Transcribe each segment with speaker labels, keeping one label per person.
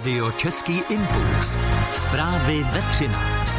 Speaker 1: Rádio Český impuls. Zprávy ve 13.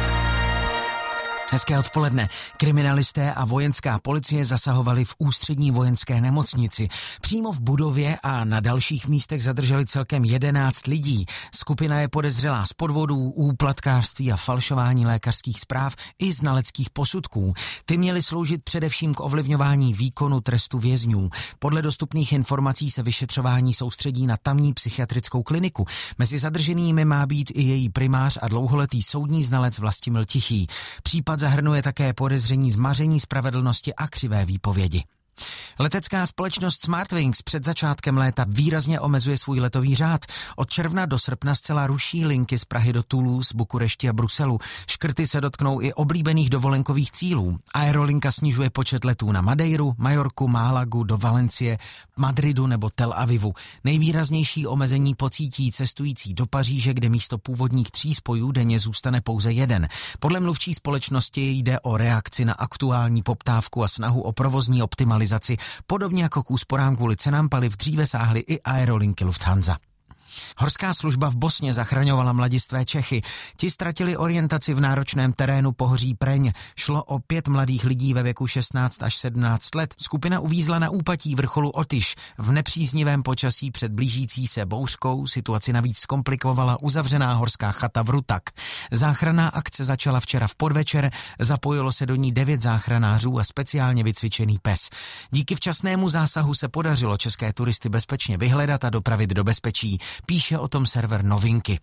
Speaker 2: Hezké odpoledne. Kriminalisté a vojenská policie zasahovali v ústřední vojenské nemocnici. Přímo v budově a na dalších místech zadrželi celkem 11 lidí. Skupina je podezřelá z podvodů, úplatkářství a falšování lékařských zpráv i znaleckých posudků. Ty měly sloužit především k ovlivňování výkonu trestu vězňů. Podle dostupných informací se vyšetřování soustředí na tamní psychiatrickou kliniku. Mezi zadrženými má být i její primář a dlouholetý soudní znalec Vlastimil Tichý. Případ zahrnuje také podezření z maření spravedlnosti a křivé výpovědi. Letecká společnost Smartwings před začátkem léta výrazně omezuje svůj letový řád. Od června do srpna zcela ruší linky z Prahy do Toulouse, Bukurešti a Bruselu. Škrty se dotknou i oblíbených dovolenkových cílů. Aerolinka snižuje počet letů na Madeiru, Majorku, Málagu, do Valencie, Madridu nebo Tel Avivu. Nejvýraznější omezení pocítí cestující do Paříže, kde místo původních 3 spojů denně zůstane pouze 1. Podle mluvčí společnosti jde o reakci na aktuální poptávku a snahu o provozní optimalizaci. Podobně jako k úsporám kvůli cenám paliv dříve sáhly i aerolinky Lufthansa. Horská služba v Bosně zachraňovala mladistvé Čechy. Ti ztratili orientaci v náročném terénu pohoří Preň. Šlo o 5 mladých lidí ve věku 16 až 17 let. Skupina uvízla na úpatí vrcholu Otyš. V nepříznivém počasí před blížící se bouřkou situaci navíc zkomplikovala uzavřená horská chata v Rutak. Záchranná akce začala včera v podvečer, zapojilo se do ní 9 záchranářů a speciálně vycvičený pes. Díky včasnému zásahu se podařilo české turisty bezpečně vyhledat a dopravit do bezpečí. Píše o tom server Novinky.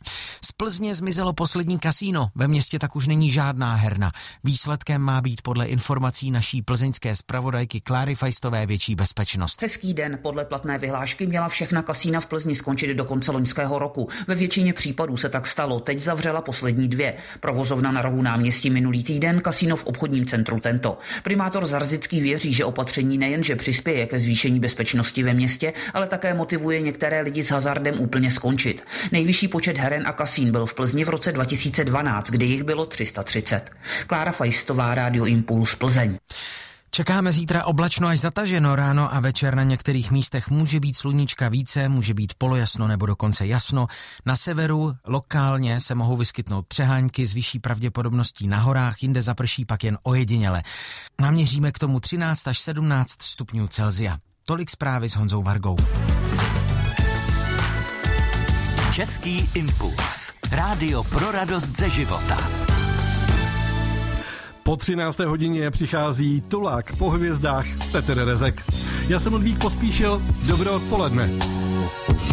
Speaker 2: Z Plzně zmizelo poslední kasíno, ve městě tak už není žádná herna. Výsledkem má být podle informací naší plzeňské zpravodajky Kláry Fajstové větší bezpečnost.
Speaker 3: Hezký den. Podle platné vyhlášky měla všechna kasína v Plzni skončit do konce loňského roku. Ve většině případů se tak stalo, teď zavřela poslední 2. Provozovna na rohu náměstí minulý týden, kasíno v obchodním centru tento. Primátor Zarzický věří, že opatření nejenže přispěje ke zvýšení bezpečnosti ve městě, ale také motivuje některé lidi s hazardem úplně skončit. Nejvyšší počet heren a kasín byl v Plzni v roce 2012, kdy jich bylo 330. Klára Fajstová, Rádio Impuls, Plzeň.
Speaker 2: Čekáme zítra oblačno až zataženo, ráno a večer na některých místech může být sluníčka více, může být polojasno nebo dokonce jasno. Na severu lokálně se mohou vyskytnout přehánky s vyšší pravděpodobností na horách, jinde zaprší pak jen ojediněle. Naměříme k tomu 13 až 17 stupňů Celsia. Tolik zprávy s Honzou Vargou.
Speaker 1: Český impuls. Rádio pro radost ze života.
Speaker 4: Po 13. hodině přichází Tulák po hvězdách Petr Rezek. Já jsem Ludvík Pospíšil, dobré odpoledne.